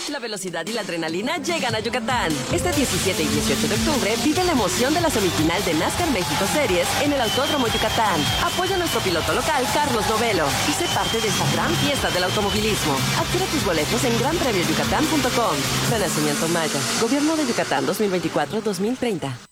La velocidad y la adrenalina llegan a Yucatán. Este 17 y 18 de octubre vive la emoción de la semifinal de NASCAR México Series en el Autódromo Yucatán. Apoya a nuestro piloto local, Carlos Novelo, y sé parte de esta gran fiesta del automovilismo. Adquiere tus boletos en granpremioyucatán.com. Renacimiento Maya. Gobierno de Yucatán 2024-2030.